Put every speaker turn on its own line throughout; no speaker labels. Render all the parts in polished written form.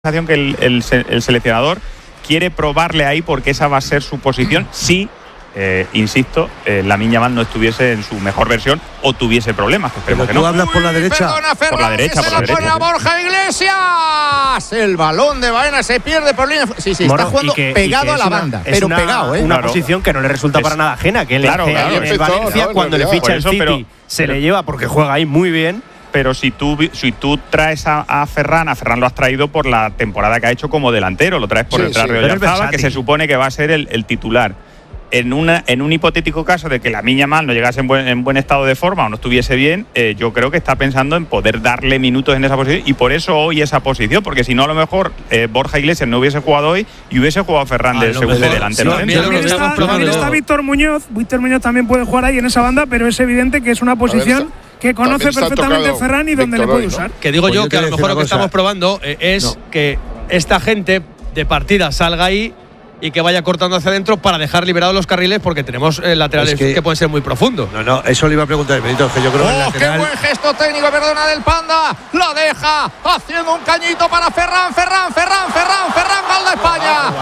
que el seleccionador quiere probarle ahí porque esa va a ser su posición si, insisto, Lamine Yamal no estuviese en su mejor versión o tuviese problemas. Esperemos que no.
¿Tú hablas por la derecha?
Perdona, Ferran,
por la derecha,
por la derecha. Pone a Borja Iglesias. El balón de Baena se pierde por línea. Sí, está jugando pegado a la banda, pero pegado,
Una posición que no le resulta para nada ajena, que él en el Valencia, cuando le ficha el City, se le lleva porque juega ahí muy bien.
Pero si tú traes a Ferran lo has traído por la temporada que ha hecho como delantero, lo traes por detrás de Oyarzabal, que se supone que va a ser el titular. En un hipotético caso de que Lamine Yamal no llegase en buen estado de forma o no estuviese bien, yo creo que está pensando en poder darle minutos en esa posición, y por eso hoy esa posición, porque si no, a lo mejor Borja Iglesias no hubiese jugado hoy y hubiese jugado Ferran de delantero.
También está Víctor Muñoz. Víctor Muñoz también puede jugar ahí en esa banda, pero es evidente que es una posición que conoce perfectamente Ferran y donde le puede usar.
Que digo yo que a lo mejor lo que estamos probando es que esta gente de partida salga ahí y que vaya cortando hacia adentro para dejar liberados los carriles, porque tenemos laterales que pueden ser muy profundos.
No, eso le iba a preguntar, Benito, que yo creo que el lateral…
¡Qué buen gesto técnico, perdona, del Panda! ¡La deja! Haciendo un cañito para Ferran, gol de España.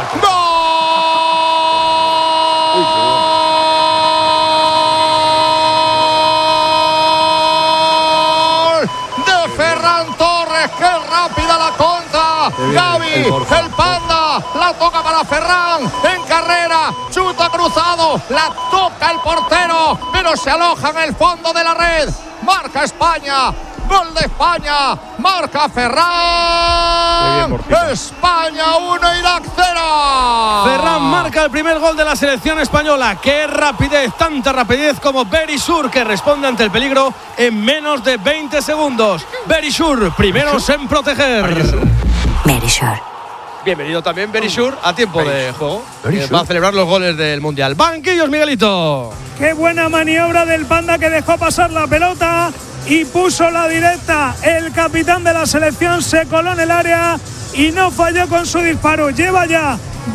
¡Gol! ¡Qué rápida la contra! Gavi, el Panda, la toca para Ferran, en carrera, chuta cruzado, la toca el portero, pero se aloja en el fondo de la red. Marca España, gol de España, marca Ferran. España 1, Irak 0.
Ferran marca el primer gol de la selección española. ¡Qué rapidez! Tanta rapidez como Berisur, que responde ante el peligro en menos de 20 segundos. Berisur, primeros en proteger.
Berisur.
Bienvenido también Berisur a tiempo de juego. Va a celebrar los goles del Mundial. Banquillos, Miguelito.
Qué buena maniobra del Panda, que dejó pasar la pelota y puso la directa. El capitán de la selección se coló en el área y no falló con su disparo. Lleva ya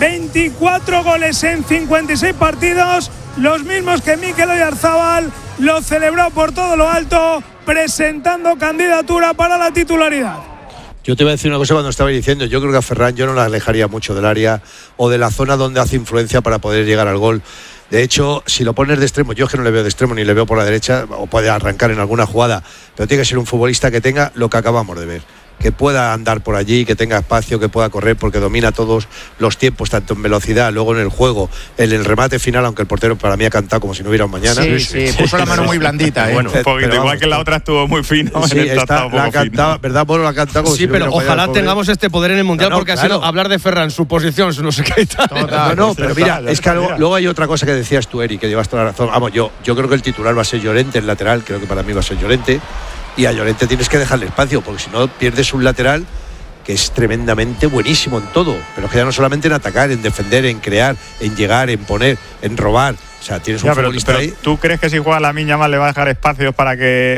24 goles en 56 partidos, los mismos que Mikel Oyarzabal. Lo celebró por todo lo alto, presentando candidatura para la titularidad.
Yo te iba a decir una cosa cuando estaba diciendo, yo creo que a Ferran yo no la alejaría mucho del área o de la zona donde hace influencia para poder llegar al gol. De hecho, si lo pones de extremo, yo es que no le veo de extremo ni le veo por la derecha, o puede arrancar en alguna jugada, pero tiene que ser un futbolista que tenga lo que acabamos de ver, que pueda andar por allí, que tenga espacio, que pueda correr, porque domina todos los tiempos, tanto en velocidad, luego en el juego, en el remate final, aunque el portero para mí ha cantado como si no hubiera un mañana.
Sí, puso la mano muy blandita.
Bueno, un poquito, igual que la otra estuvo muy fino.
Sí, la ha cantado, ¿verdad? Bueno, la ha cantado como
sí, pero ojalá tengamos este poder en el Mundial, porque ha sido hablar de Ferran, su posición, no sé qué y tal.
Pero mira, es que luego hay otra cosa que decías tú, Eri, que llevas toda la razón. Vamos, yo creo que el titular va a ser Llorente, el lateral, creo que para mí va a ser Llorente. Y a Llorente tienes que dejarle espacio, porque si no pierdes un lateral que es tremendamente buenísimo en todo, pero que ya no solamente en atacar, en defender, en crear, en llegar, en poner, en robar. O sea, tienes un futbolista ahí.
¿Tú crees que si juega Lamine Yamal le va a dejar espacios para que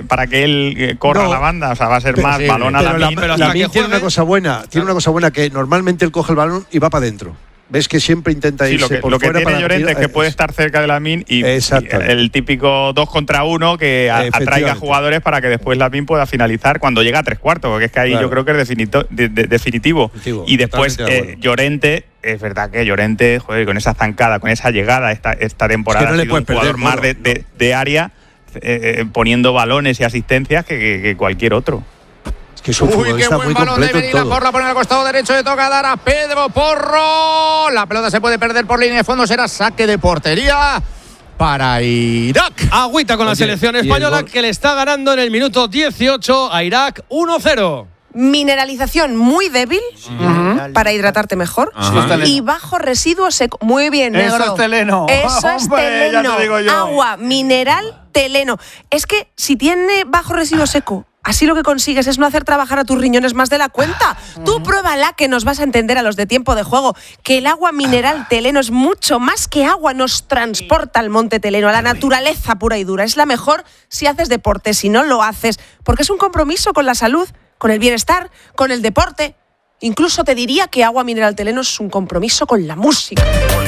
él corra a la banda? O sea, va a ser más balón a Lamine.
Pero Lamine tiene una cosa buena, que normalmente él coge el balón y va para adentro. Ves que siempre intenta irse por fuera.
Lo que tiene Llorente es que puede estar cerca de Lamine y el típico 2 contra 1 que atraiga jugadores para que después Lamine pueda finalizar cuando llega a 3/4, porque es que ahí yo creo que es definitivo. Y después Llorente, es verdad que Llorente, joder, con esa zancada, con esa llegada esta temporada,
es que no
ha sido un jugador más de área, poniendo balones y asistencias que cualquier otro.
Que es un futbolista muy completo en todo.
Porro pone al costado derecho, le toca dar a Pedro Porro. La pelota se puede perder por línea de fondo, será saque de portería para Irak.
Agüita con la selección española, que le está ganando en el minuto 18 a Irak 1-0.
Mineralización muy débil para hidratarte mejor y bajo residuo seco. Muy bien, negro.
Eso es teleno.
Eso es teleno.
Ya te digo yo.
Agua mineral teleno. Es que si tiene bajo residuo seco, así lo que consigues es no hacer trabajar a tus riñones más de la cuenta. Tú pruébala, que nos vas a entender a los de tiempo de juego, que el agua mineral teleno es mucho más que agua. Nos transporta al monte teleno, a la naturaleza pura y dura. Es la mejor si haces deporte, si no lo haces, porque es un compromiso con la salud, con el bienestar, con el deporte. Incluso te diría que agua mineral teleno es un compromiso con la música.